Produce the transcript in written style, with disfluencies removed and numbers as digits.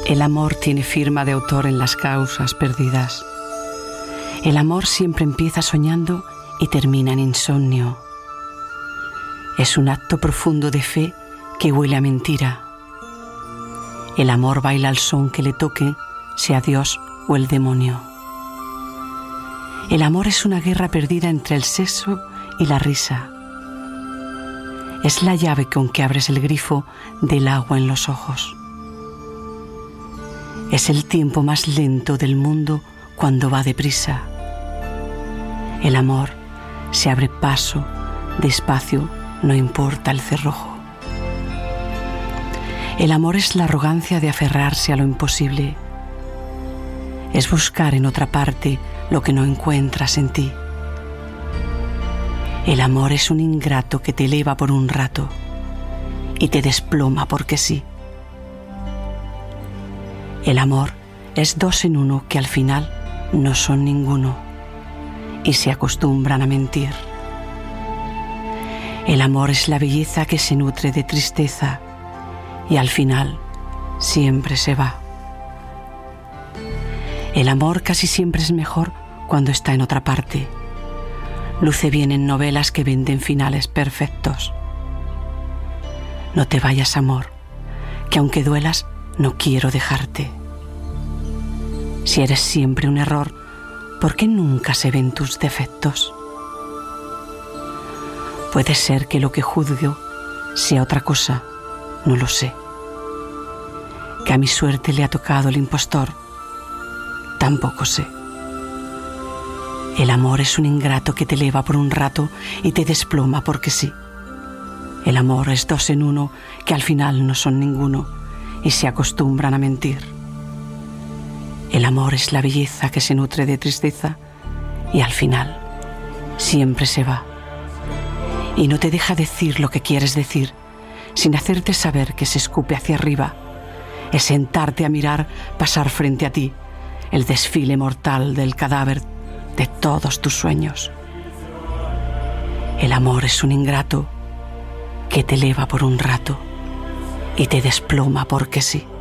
El amor tiene firma de autor en las causas perdidas. El amor siempre empieza soñando y termina en insomnio. Es un acto profundo de fe que huele a mentira. El amor baila al son que le toque, sea Dios o el demonio. El amor es una guerra perdida entre el sexo y la risa. Es la llave con que abres el grifo del agua en los ojos. Es el tiempo más lento del mundo cuando va deprisa. El amor se abre paso, despacio, no importa el cerrojo. El amor es la arrogancia de aferrarse a lo imposible. Es buscar en otra parte lo que no encuentras en ti. El amor es un ingrato que te eleva por un rato y te desploma porque sí. El amor es dos en uno que al final no son ninguno y se acostumbran a mentir. El amor es la belleza que se nutre de tristeza y al final siempre se va. El amor casi siempre es mejor cuando está en otra parte. Luce bien en novelas que venden finales perfectos. No te vayas, amor, que aunque duelas, no quiero dejarte. Si eres siempre un error, ¿por qué nunca se ven tus defectos? Puede ser que lo que juzgo sea otra cosa, no lo sé. Que a mi suerte le ha tocado el impostor, tampoco sé. El amor es un ingrato que te eleva por un rato y te desploma porque sí. El amor es dos en uno que al final no son ninguno y se acostumbran a mentir. El amor es la belleza que se nutre de tristeza y al final siempre se va. Y no te deja decir lo que quieres decir sin hacerte saber que se escupe hacia arriba. Es sentarte a mirar pasar frente a ti el desfile mortal del cadáver de todos tus sueños. El amor es un ingrato que te eleva por un rato y te desploma porque sí.